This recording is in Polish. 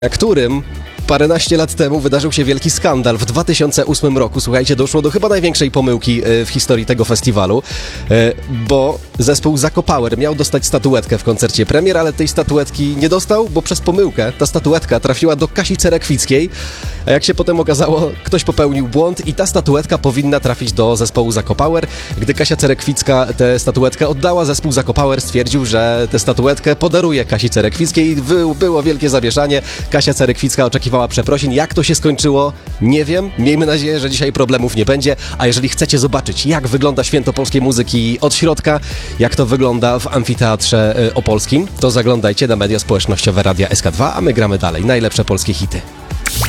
którym paręnaście lat temu wydarzył się wielki skandal. W 2008 roku, słuchajcie, doszło do chyba największej pomyłki w historii tego festiwalu, bo zespół Zakopower miał dostać statuetkę w koncercie premier, ale tej statuetki nie dostał, bo przez pomyłkę ta statuetka trafiła do Kasi Cerekwickiej, a jak się potem okazało, ktoś popełnił błąd i ta statuetka powinna trafić do zespołu Zakopower. Gdy Kasia Cerekwicka tę statuetkę oddała, zespół Zakopower stwierdził, że tę statuetkę podaruje Kasi Cerekwickiej. Było wielkie zamieszanie. Kasia Cerekwicka oczekiwała przeprosin. Jak to się skończyło? Nie wiem. Miejmy nadzieję, że dzisiaj problemów nie będzie. A jeżeli chcecie zobaczyć, jak wygląda Święto Polskiej Muzyki od środka, jak to wygląda w Amfiteatrze Opolskim, to zaglądajcie na media społecznościowe Radia SK2, a my gramy dalej. Najlepsze polskie hity.